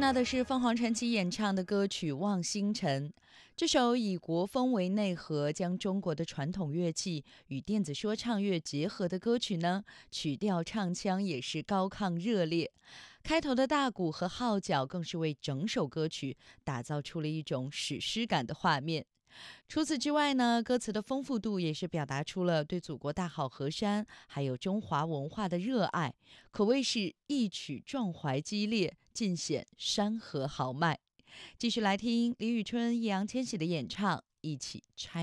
到的是凤凰传奇演唱的歌曲《望星辰》。这首以国风为内核，将中国的传统乐器与电子说唱乐结合的歌曲呢，曲调唱腔也是高亢热烈。开头的大鼓和号角更是为整首歌曲打造出了一种史诗感的画面。除此之外呢，歌词的丰富度也是表达出了对祖国大好河山还有中华文化的热爱，可谓是一曲壮怀激烈，尽显山河豪迈。继续来听李宇春、易烊千玺的演唱，一起 China。